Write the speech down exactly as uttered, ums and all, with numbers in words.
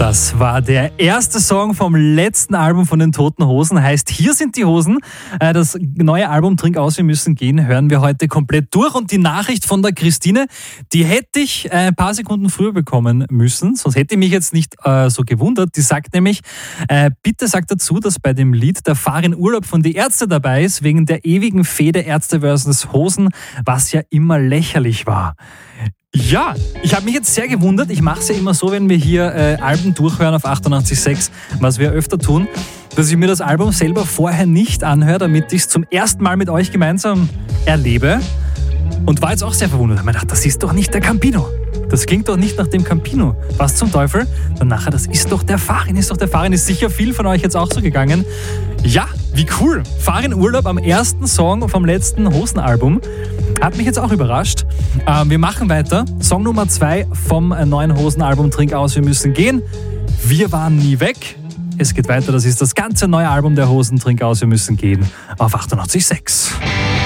Das war der erste Song vom letzten Album von den Toten Hosen. Heißt, hier sind die Hosen. Das neue Album Trink aus, wir müssen gehen, hören wir heute komplett durch. Und die Nachricht von der Christine, die hätte ich ein paar Sekunden früher bekommen müssen. Sonst hätte ich mich jetzt nicht äh, so gewundert. Die sagt nämlich, äh, bitte sagt dazu, dass bei dem Lied der Fahr in Urlaub von Die Ärzte dabei ist, wegen der ewigen Fehde Ärzte versus Hosen, was ja immer lächerlich war. Ja, ich habe mich jetzt sehr gewundert. Ich mache es ja immer so, wenn wir hier äh, Alben durchhören auf achtundachtzig Komma sechs, was wir öfter tun, dass ich mir das Album selber vorher nicht anhöre, damit ich es zum ersten Mal mit euch gemeinsam erlebe. Und war jetzt auch sehr verwundert. Ich habe mir gedacht, das ist doch nicht der Campino. Das klingt doch nicht nach dem Campino. Was zum Teufel? Dann nachher, das ist doch der Farin, ist doch der Farin. Ist sicher viel von euch jetzt auch so gegangen. Ja, wie cool. Fahr in Urlaub am ersten Song vom letzten Hosenalbum. Hat mich jetzt auch überrascht. Ähm, wir machen weiter. Song Nummer zwei vom neuen Hosenalbum Trink aus, wir müssen gehen. Wir waren nie weg. Es geht weiter. Das ist das ganze neue Album der Hosen Trink aus, wir müssen gehen. Auf achtundachtzig Komma sechs.